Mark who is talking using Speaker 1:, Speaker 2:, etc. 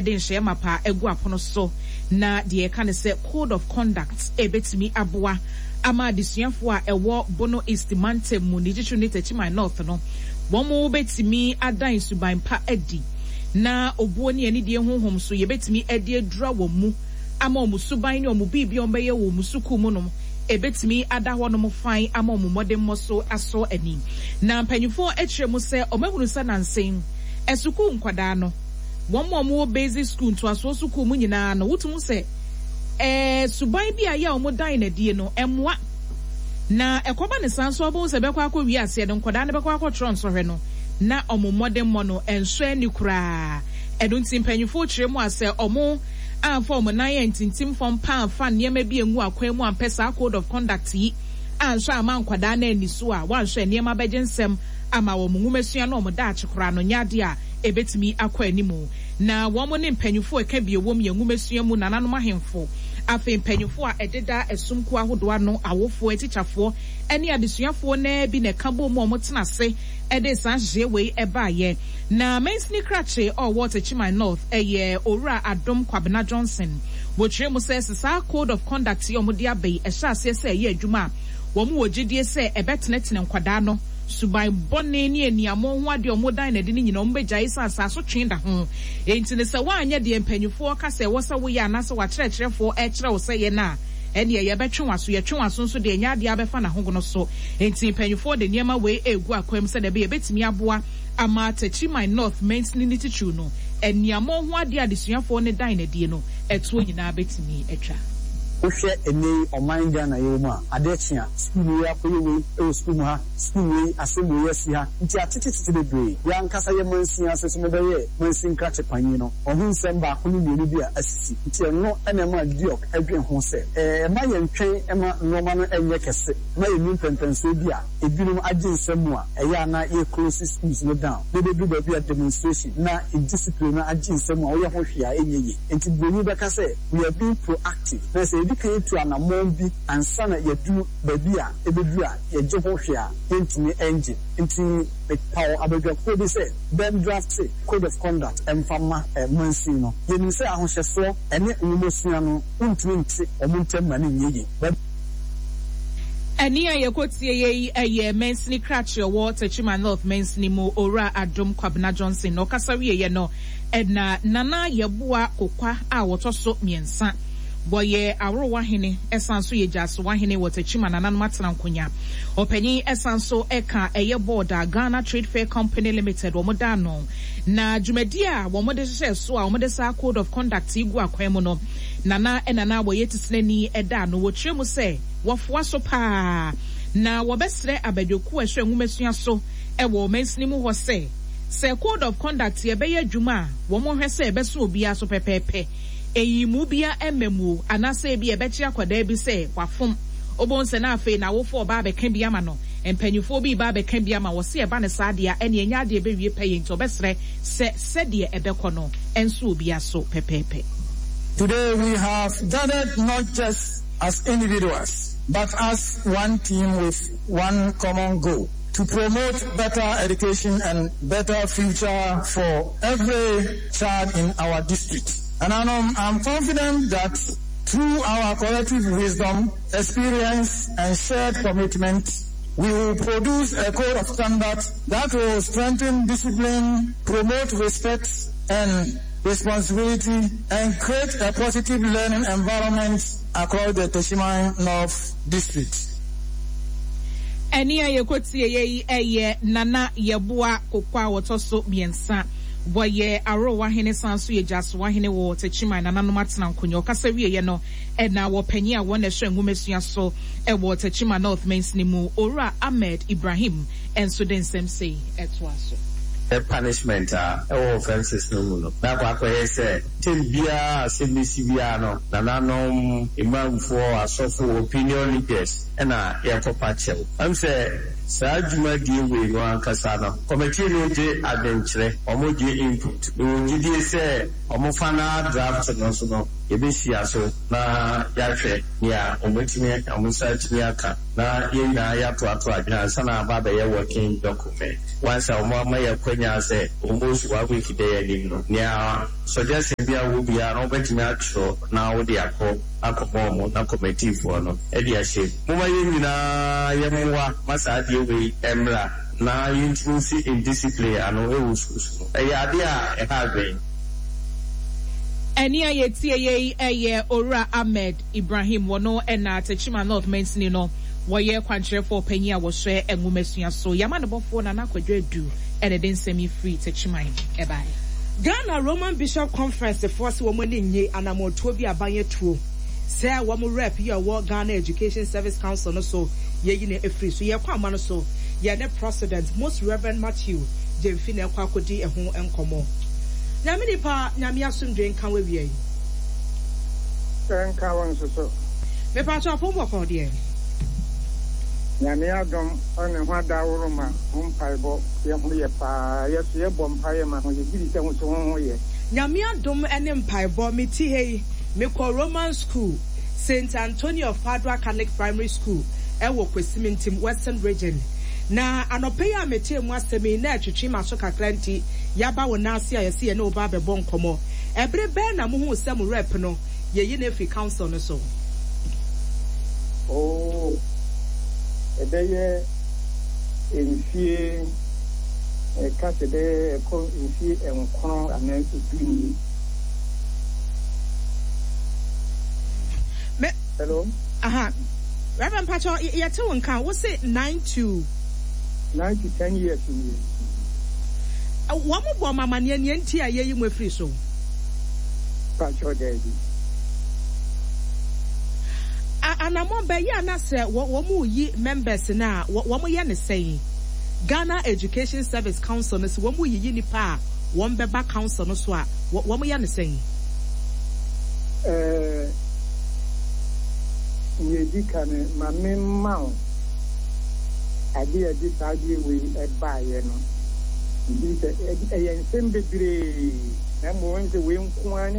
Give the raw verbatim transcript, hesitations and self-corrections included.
Speaker 1: den shema pa egu apono so na de ka ne se code of conduct ebetimi aboa ama adisuafo a ewo Bono East Mantem mu ni gichu ni Techima North no wo mo betimi adan suban pa adi na obuo ni ani de honhom so ye betimi adi adura wo mu ama omusuban ni omubibi ombeye wo musuku mu no ebetimi ada ho no mo fan ama omumode mo so aso ani na mpanyufo etire mu se omahunu sa nansen esuku nkwada no wo mo mo basic school to aso suku mu nyina no wutum se eh suban bi aya omudan na die no emwa na ekoba ne sanso obo se bekwa akọ wi ase de nkwada ne bekwa akọ tron so hwe no na omumode mo no enso ani kura edunti mpanyufo etire mu ase omo and form nine tintim from pan fan niema bi enwu akwan mu ampesa code of conduct yi anso ama nkwada na ani so a wanhwe niema begensem ama wo munwumesua na omo da achekora no nyade a ebetimi akwa animu na wo mo ne mpanyufo eka bi ewom ye nwumesua mu nananom ahemfo afi mpanyufo a ededa esumku ahodo ano awofo etichafo ene adesuafo na bi ne kabo mu omo tenase ede sanhye we ebaye na mensni krache or water Techima North eye Owura Adom Kwabena Johnson wochire mu se sa code of conduct ye omo dia bai ehya ase se ye adwuma wo mu wogidie se ebetenetene nkwada no subai bonne ni eniamo ho ade omo dan na de ni nyina omo begyae sa asaso twenda ho enti ne se wanye de empanyufo ka se wo se wo ya na se wa kyerɛkyerɛfo e kyerɛ wo se ye na ene ye betwe waso ye twe waso nso de nya de abefa na hogono so enti empanyufo de niema we egu akwam se de be betimi aboa ama Techima North Mensni ni tichu no eniamo ho ade adesuafo ne dan na die no etuo nyina betimi etwa
Speaker 2: ohwe ene oman Ghana yema adechia school ya koyewe e school ha school asemu yesi ha nti atetete bebre ya nkasa ye mansin aseso me beye mansin krache panyi no ohun nsem ba ko ni ni bia asisi nti eno ena ma diok adwen ho se eh ma ye ntwen ema noma no enye kese ma ye nim pempenso bia ebinum agye nsem a eya na ye close schools no down be be be bia demonstration na discipline na agye nsem a wo ye ho hwea enyeye nti boni beka se we are being proactive na se can to an amombi and sana yadu babia ebedua yeje ho hwe a entini engine entini power abedua ko bi say them draft say code of conduct emfama mansi no yeni say ahohyeso ene nwumosua no ntini nti omuntem ma ne nyeye
Speaker 1: ani ayekotie ye eye mensni krache wo Techima North mensni mu Owura Adom Kwabena Johnson no kasawie ye no edna nana yeboa kokwa a wotoso miensa boye awrowa hene esanso ye jaso wa hene Techima nanan matena nkonya opanyin esanso eka eye board a Ghana Trade Fair Company Limited wo moda no na dwumadi a wo mode hye so a wo mode sa code of conduct igu akwan mu no nana enana boye tisenani eda no wo twemu se wofoa so pa na wo besre abadoku ahwe nwumesua so e wo mensni mu ho se se code of conduct ye beye dwuma wo mo hwe se ebeso obi aso pepepe eyi mu bia ememu anase bi ebechi akwada bi se wafom obonse na afi na wofo oba be kan bia ma no empanyufo bi ba be kan bia ma wo se eba ne saadea ene enya de be wie paye nto besre se sede ebekọ no enso obi aso pepepe.
Speaker 3: Today we have gathered not just as individuals but as one team with one common goal: to promote better education and better future for every child in our district. And I'm, I'm confident that through our collective wisdom, experience, and shared commitment, we will produce a code of conduct that will strengthen discipline, promote respect and responsibility, and create a positive learning environment across the Techima North district.
Speaker 1: Eni ayekotie ye eye nana yeboa kokwa wotoso miensa boye arowa hene sanso ye jaso wa hene wo Techima nananom atena nkonyo kasa wie ye no e na wo panyi a wona hwe nwumesua so e wo Techima North Mensni mu Owura Ahmed Ibrahim enso den semsei etwaso
Speaker 4: a punishment uh all offenses no no na kwa kwa say tembia asembisi bia no nananom imamfo asofo opinion leaders na yakopa chew am say sajuma die we no ankasa no committee no je adventure omo je input no gidie say omofana draft no so no ebesia so na yahwe ya omotimi amusa timi aka na yena ya to ato adwena sana ba be working document once omo ma ya kwanya say almost one week dey nim no nya suggestion bia wo bia no betimi atro na wo de akọ akọ mo na committee for no e dia she mo ma ye nyina ye mwa masa de we emra na introduce in discipline ano e wo so e ya de a e ha ben
Speaker 1: Eni aye tie ye eye Ora Ahmed Ibrahim wono ena Techima North Mensini no woye kwankyerɛ for panyi a wo hwɛ enwumesua so yama ne bɔfo na na kwadwa du ene den semi free Techima e bai
Speaker 5: Ghana Roman Bishop Conference force wo mo ni nye anamoto bi abanye tuo say wo mo rep ye wo Ghana Education Service Council no so ye yi ne efri so ye kwa ma no so ye ne president Most Reverend Matthew Jemfi na kwa kodi eho enkomo Nyame ni pa nyame asomdwe nka we wie.
Speaker 3: Nka won so so.
Speaker 5: Me pa cho fo mo ko de.
Speaker 3: Nyame adom one ho da woroma mpaibo ye ho ye pa ye so ye bom paye ma ho ye gidi se ho so ho ye.
Speaker 5: Nyame adom ene mpaibo me ti hei me ko Roman School Saint Antonio of Padua Catholic Primary School e wo Kwesimintim Western Region. Na anopeya mete mu asemi na atwetwe maso kakranti yaba wona ase a yesi ye na oba bebo nkomo ebre be na mo hu sem rep no ye yi na fi council no so
Speaker 3: oh ebeye enfie e ka se de ko enfie enkron anan bi
Speaker 5: me
Speaker 3: hello
Speaker 5: aha Reverend Pacho ye te won kan wo say nine to
Speaker 3: nine to ten years in
Speaker 5: One more mama near Nientia, ye mu free so.
Speaker 3: Pacho Daddy.
Speaker 5: And I'm on by Yana say, what one ye members now, what one more yan is saying. Ghana Education Service Council is one more ye pa, one beba council no swap, what one more yan is saying.
Speaker 3: Uh, ye dicane, my main mount. I did this idea with a buy, you know. This a yen send the grey, and going to win one